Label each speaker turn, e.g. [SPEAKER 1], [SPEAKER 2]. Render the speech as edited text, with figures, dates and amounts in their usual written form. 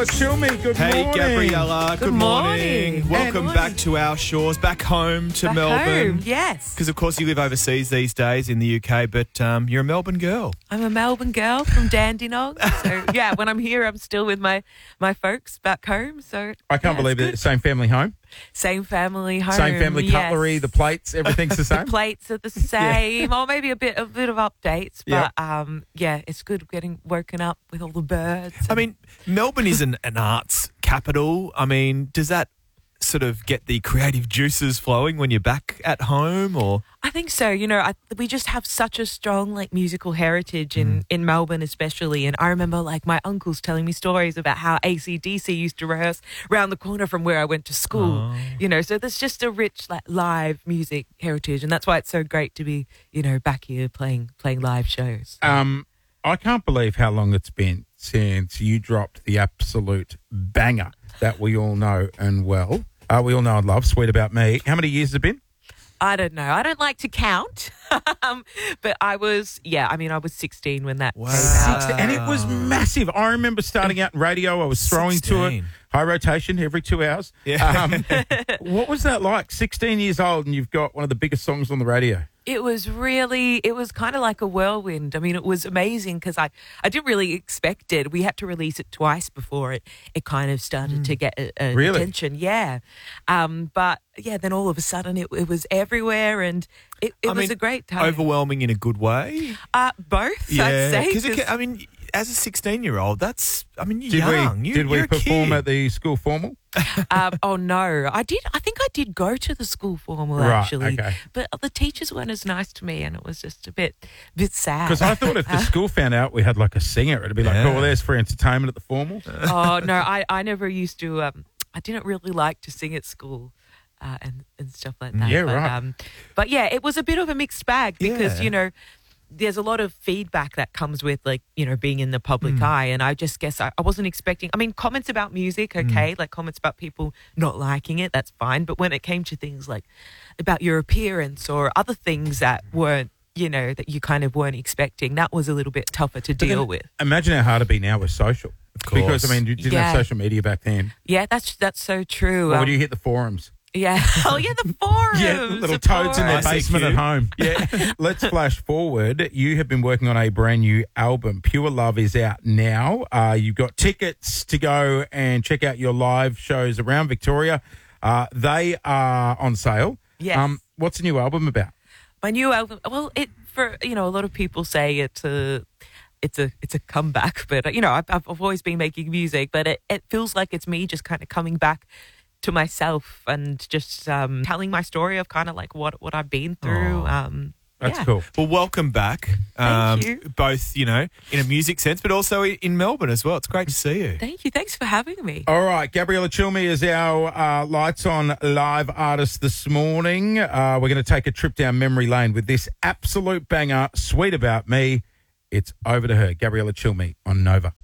[SPEAKER 1] Chill me, good
[SPEAKER 2] Hey,
[SPEAKER 1] morning.
[SPEAKER 2] Gabriella, good morning. Welcome
[SPEAKER 1] And-
[SPEAKER 2] back to our shores, back home to
[SPEAKER 3] Back
[SPEAKER 2] Melbourne.
[SPEAKER 3] home, yes.
[SPEAKER 2] Because, of course, you live overseas these days in the UK, but you're a Melbourne girl.
[SPEAKER 3] I'm a Melbourne girl from Dandenong. So, yeah, when I'm here, I'm still with my folks back home. So
[SPEAKER 1] I can't believe it. Same family home,
[SPEAKER 3] Same family home.
[SPEAKER 1] same family
[SPEAKER 3] yes.
[SPEAKER 1] cutlery, the plates, everything's the same.
[SPEAKER 3] The plates are the same, or maybe a bit of updates. But
[SPEAKER 1] Yep.
[SPEAKER 3] yeah, it's good getting woken up with all the birds.
[SPEAKER 2] I mean, Melbourne is an arts capital. I mean, does that sort of get the creative juices flowing when you're back at home, or?
[SPEAKER 3] I think so. You know, we just have such a strong musical heritage in Melbourne, especially. And I remember my uncles telling me stories about how AC/DC used to rehearse round the corner from where I went to school.
[SPEAKER 2] Oh.
[SPEAKER 3] You know, so there's just a rich live music heritage, and that's why it's so great to be back here playing live shows.
[SPEAKER 1] I can't believe how long it's been since you dropped the absolute banger that we all know and well. We all know and love, Sweet About Me. How many years has it been?
[SPEAKER 3] I don't know. I don't like to count, but I was 16 when that came out.
[SPEAKER 1] And it was massive. I remember starting out in radio. I was throwing to it,
[SPEAKER 2] 16.
[SPEAKER 1] high rotation every 2 hours.
[SPEAKER 2] Yeah.
[SPEAKER 1] What was that like? 16 years old and you've got one of the biggest songs on the radio.
[SPEAKER 3] It was kind of like a whirlwind. I mean, it was amazing because I didn't really expect it. We had to release it twice before it kind of started to get
[SPEAKER 1] Really?
[SPEAKER 3] attention. Yeah. But yeah, then all of a sudden it was everywhere and it was a great time.
[SPEAKER 2] Overwhelming in a good way.
[SPEAKER 3] Both,
[SPEAKER 2] Yeah.
[SPEAKER 3] I'd say.
[SPEAKER 2] Because, I mean, as a 16-year-old, you're
[SPEAKER 1] Did
[SPEAKER 2] young.
[SPEAKER 1] we
[SPEAKER 2] You're a
[SPEAKER 1] perform
[SPEAKER 2] kid.
[SPEAKER 1] at the school formal?
[SPEAKER 3] Oh no, I think I did go to the school formal
[SPEAKER 1] Right,
[SPEAKER 3] actually,
[SPEAKER 1] okay.
[SPEAKER 3] but the teachers weren't as nice to me, and it was just a bit sad.
[SPEAKER 1] Because I thought if the school found out we had a singer, it'd be like,
[SPEAKER 2] Yeah.
[SPEAKER 1] oh, there's free entertainment at the formal.
[SPEAKER 3] Oh no, I never used to. I didn't really like to sing at school. And stuff like that.
[SPEAKER 1] Yeah,
[SPEAKER 3] but,
[SPEAKER 1] right.
[SPEAKER 3] But yeah, it was a bit of a mixed bag because,
[SPEAKER 2] Yeah.
[SPEAKER 3] there's a lot of feedback that comes with being in the public eye. And I just guess I wasn't expecting, comments about music, okay, comments about people not liking it, that's fine. But when it came to things about your appearance or other things that weren't, that you kind of weren't expecting, that was a little bit tougher to deal with.
[SPEAKER 1] Imagine how hard it'd be now with social.
[SPEAKER 2] Of course.
[SPEAKER 1] Because, you didn't have social media back then.
[SPEAKER 3] Yeah, that's so true.
[SPEAKER 1] Or would you hit the forums?
[SPEAKER 3] Yeah. Oh, yeah, the forums.
[SPEAKER 1] Yeah, little
[SPEAKER 3] of
[SPEAKER 1] toads in their
[SPEAKER 3] course.
[SPEAKER 1] basement at home. Yeah. Let's flash forward. You have been working on a brand new album. Pure Love is out now. You've got tickets to go and check out your live shows around Victoria. They are on sale.
[SPEAKER 3] Yes.
[SPEAKER 1] What's the new album about?
[SPEAKER 3] My new album, well, a lot of people say it's a comeback, but I've always been making music, but it feels like it's me just kind of coming back to myself and just telling my story of kind of what I've been through.
[SPEAKER 1] That's
[SPEAKER 3] yeah.
[SPEAKER 1] cool.
[SPEAKER 2] Well, welcome back.
[SPEAKER 3] Thank you.
[SPEAKER 2] Both, in a music sense, but also in Melbourne as well. It's great to see you.
[SPEAKER 3] Thank you. Thanks for having me.
[SPEAKER 1] All right, Gabriella Chilmi is our Lights On live artist this morning. We're going to take a trip down memory lane with this absolute banger, Sweet About Me. It's over to her, Gabriella Chilmi on Nova.